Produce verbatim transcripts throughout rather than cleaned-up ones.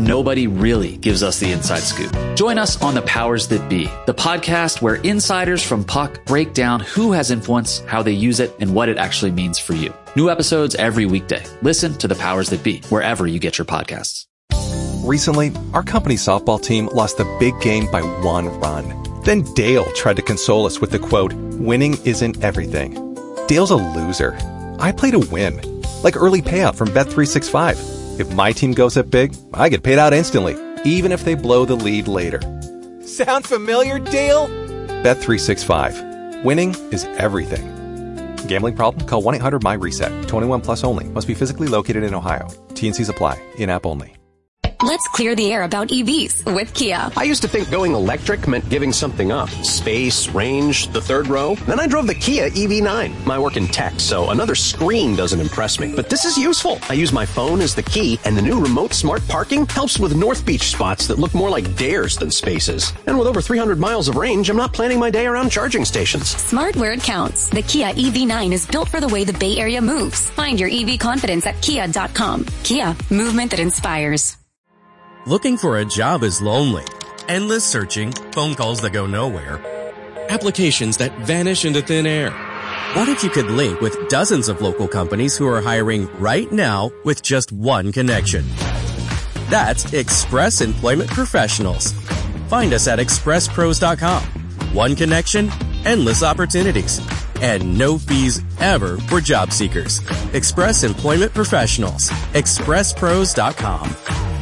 nobody really gives us the inside scoop. Join us on The Powers That Be, the podcast where insiders from Puck break down who has influence, how they use it, and what it actually means for you. New episodes every weekday. Listen to The Powers That Be, wherever you get your podcasts. Recently, our company softball team lost the big game by one run. Then Dale tried to console us with the quote, "Winning isn't everything." Dale's a loser. I play to win. Like early payout from Bet three sixty-five. If my team goes up big, I get paid out instantly, even if they blow the lead later. Sound familiar, Dale? Bet three sixty-five. Winning is everything. Gambling problem? Call one eight hundred my reset. twenty-one plus only. Must be physically located in Ohio. T and C's apply. In-app only. Let's clear the air about E Vs with Kia. I used to think going electric meant giving something up. Space, range, the third row. Then I drove the Kia E V nine. I work in tech, so another screen doesn't impress me. But this is useful. I use my phone as the key, and the new remote smart parking helps with North Beach spots that look more like dares than spaces. And with over three hundred miles of range, I'm not planning my day around charging stations. Smart where it counts. The Kia E V nine is built for the way the Bay Area moves. Find your E V confidence at kia dot com. Kia, movement that inspires. Looking for a job is lonely. Endless searching, phone calls that go nowhere, applications that vanish into thin air. What if you could link with dozens of local companies who are hiring right now with just one connection? That's Express Employment Professionals. Find us at express pros dot com. One connection, endless opportunities, and no fees ever for job seekers. Express Employment Professionals. express pros dot com.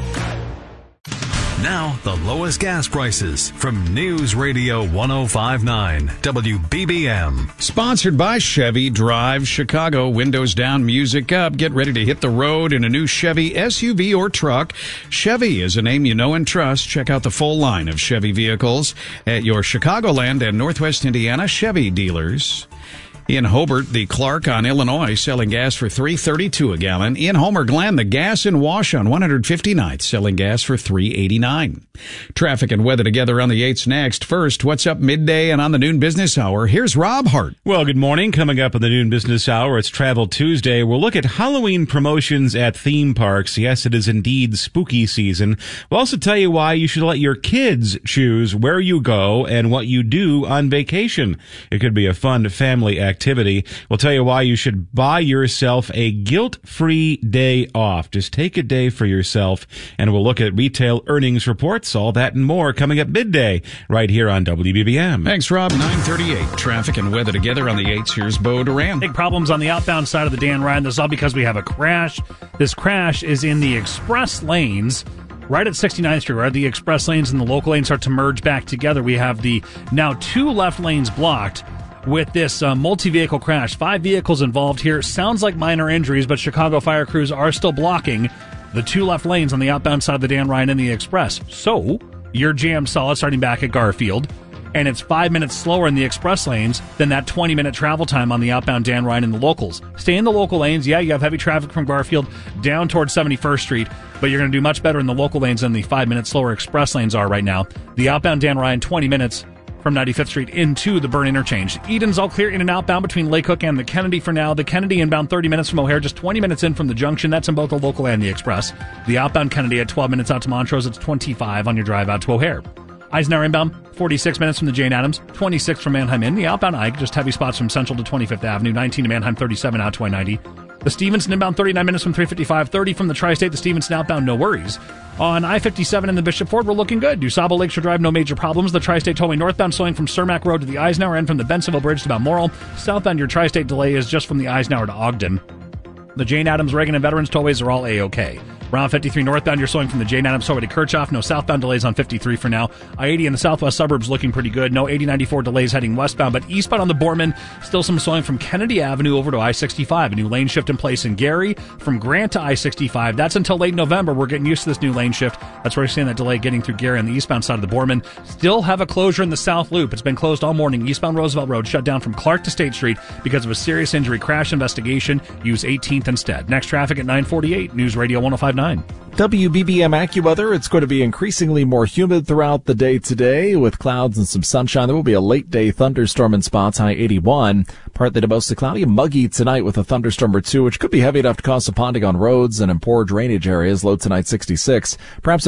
Now, the lowest gas prices from News Radio ten fifty-nine W B B M. Sponsored by Chevy. Drive Chicago. Windows down, music up. Get ready to hit the road in a new Chevy S U V or truck. Chevy is a name you know and trust. Check out the full line of Chevy vehicles at your Chicagoland and Northwest Indiana Chevy dealers. In Hobart, the Clark on Illinois selling gas for three thirty-two a gallon. In Homer Glen, the Gas and Wash on one hundred fifty-ninth selling gas for three eighty-nine. Traffic and weather together on the eights next. First, what's up midday and on the noon business hour? Here's Rob Hart. Well, good morning. Coming up on the noon business hour, it's Travel Tuesday. We'll look at Halloween promotions at theme parks. Yes, it is indeed spooky season. We'll also tell you why you should let your kids choose where you go and what you do on vacation. It could be a fun family activity. Activity. We'll tell you why you should buy yourself a guilt-free day off. Just take a day for yourself, and we'll look at retail earnings reports, all that and more coming up midday right here on W B B M. Thanks, Rob. nine thirty-eight. Traffic and weather together on the eights. Here's Bo Duran. Big problems on the outbound side of the Dan Ryan. This is all because we have a crash. This crash is in the express lanes right at sixty-ninth Street, where the express lanes and the local lanes start to merge back together. We have the now two left lanes blocked with this uh, multi-vehicle crash. Five vehicles involved here. Sounds like minor injuries, but Chicago fire crews are still blocking the two left lanes on the outbound side of the Dan Ryan and the Express. So, you're jammed solid starting back at Garfield, and it's five minutes slower in the express lanes than that twenty-minute travel time on the outbound Dan Ryan and the locals. Stay in the local lanes. Yeah, you have heavy traffic from Garfield down towards seventy-first Street, but you're going to do much better in the local lanes than the five minutes slower express lanes are right now. The outbound Dan Ryan, twenty minutes from ninety-fifth Street into the Burn interchange. Eden's all clear in and outbound between Lake Hook and the Kennedy for now. The Kennedy inbound thirty minutes from O'Hare, just twenty minutes in from the junction. That's in both the local and the express. The outbound Kennedy at twelve minutes out to Montrose. It's twenty-five on your drive out to O'Hare. Eisenhower inbound, forty-six minutes from the Jane Addams, twenty-six from Manheim in. The outbound Ike, just heavy spots from Central to twenty-fifth Avenue, nineteen to Manheim, thirty-seven out to I ninety. The Stevenson inbound, thirty-nine minutes from three fifty-five, thirty from the Tri-State. The Stevenson outbound, no worries. On I fifty-seven and the Bishop Ford, we're looking good. DuSable Lakeshore Drive, no major problems. The Tri-State Tollway northbound slowing from Cermak Road to the Eisenhower end from the Bensonville Bridge to Balmoral. Southbound, your Tri-State delay is just from the Eisenhower to Ogden. The Jane Addams, Reagan, and Veterans tollways are all A-OK. Route fifty-three northbound, you're slowing from the Jane Addams tollway to Kirchhoff. No southbound delays on fifty-three for now. I eighty in the southwest suburbs looking pretty good. No eighty ninety-four delays heading westbound, but eastbound on the Borman, still some slowing from Kennedy Avenue over to I sixty-five. A new lane shift in place in Gary from Grant to I sixty-five. That's until late November. We're getting used to this new lane shift. That's where we're seeing that delay getting through Gary on the eastbound side of the Borman. Still have a closure in the South Loop. It's been closed all morning. Eastbound Roosevelt Road shut down from Clark to State Street because of a serious injury crash investigation. Use eighteenth instead. Next traffic at nine forty-eight. News Radio ten fifty-nine. W B B M AccuWeather, it's going to be increasingly more humid throughout the day today with clouds and some sunshine. There will be a late day thunderstorm in spots, high eighty-one. Partly to mostly cloudy and muggy tonight with a thunderstorm or two, which could be heavy enough to cause some ponding on roads and in poor drainage areas. Low tonight sixty-six. Perhaps